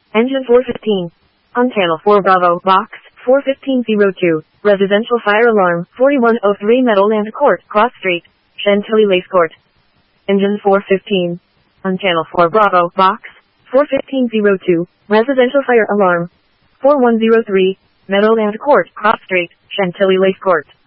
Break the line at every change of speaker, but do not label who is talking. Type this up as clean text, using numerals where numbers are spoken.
Engine 415. On channel 4 Bravo, box 41502, residential fire alarm 4103 Meadowland Court, Cross Street, Chantilly Lace Court. Engine 415. On channel 4 Bravo, box 41502, residential fire alarm 4103 Meadowland Court, Cross Street, Chantilly Lace Court.